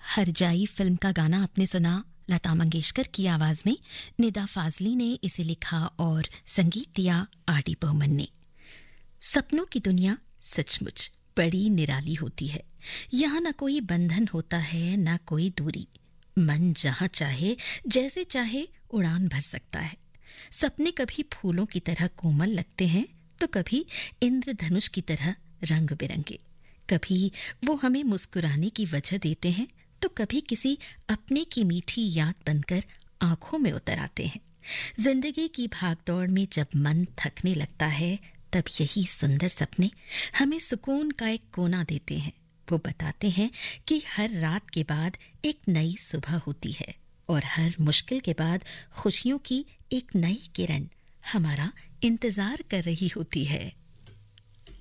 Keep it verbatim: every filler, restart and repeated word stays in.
हर जाई फिल्म का गाना आपने सुना लता मंगेशकर की आवाज में। निदा फाजली ने इसे लिखा और संगीत दिया आर डी बर्मन ने। सपनों की दुनिया सचमुच बड़ी निराली होती है। यहाँ न कोई बंधन होता है न कोई दूरी। मन जहाँ चाहे जैसे चाहे उड़ान भर सकता है। सपने कभी फूलों की तरह कोमल लगते हैं तो कभी इंद्रधनुष की तरह रंग बिरंगे। कभी वो हमें मुस्कुराने की वजह देते हैं तो कभी किसी अपने की मीठी याद बनकर आंखों में उतर आते हैं। जिंदगी की भागदौड़ में जब मन थकने लगता है तब यही सुंदर सपने हमें सुकून का एक कोना देते हैं। वो बताते हैं कि हर रात के बाद एक नई सुबह होती है और हर मुश्किल के बाद खुशियों की एक नई किरण हमारा इंतजार कर रही होती है।